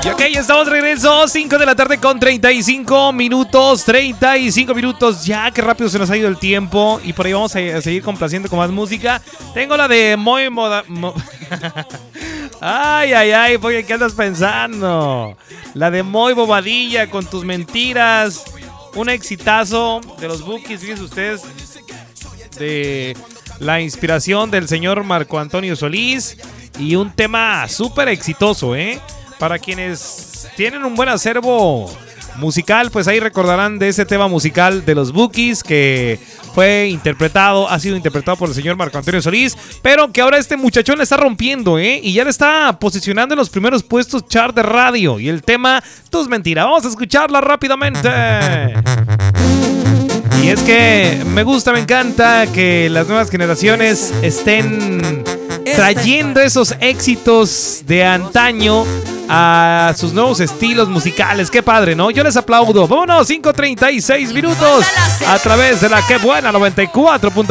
Ok, estamos de regreso, 5 de la tarde con 35 minutos, 35 minutos, ya que rápido se nos ha ido el tiempo y por ahí vamos a seguir complaciendo con más música. Tengo la de Moy Ay, porque ¿qué andas pensando? La de Moy Bobadilla con tus mentiras, un exitazo de los Bukis, fíjense ustedes, de la inspiración del señor Marco Antonio Solís y un tema súper exitoso, Para quienes tienen un buen acervo musical, pues ahí recordarán de ese tema musical de los Bukis que ha sido interpretado por el señor Marco Antonio Solís, pero que ahora este muchachón le está rompiendo, y ya le está posicionando en los primeros puestos chart de radio. Y el tema, tus mentiras, vamos a escucharla rápidamente. Y es que me encanta que las nuevas generaciones estén trayendo esos éxitos de antaño a sus nuevos estilos musicales. Qué padre, ¿no? Yo les aplaudo. Vámonos, 5:36 minutos a través de la Qué Buena 94.